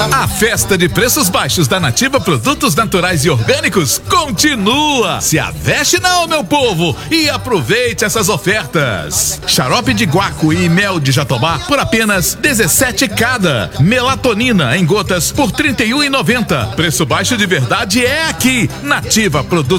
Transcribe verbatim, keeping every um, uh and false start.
A festa de preços baixos da Nativa Produtos Naturais e Orgânicos continua. Se aveste não, meu povo, e aproveite essas ofertas. Xarope de guaco e mel de jatobá por apenas dezessete cada. Melatonina em gotas por trinta e um reais e noventa centavos. Preço baixo de verdade é aqui. Nativa Produtos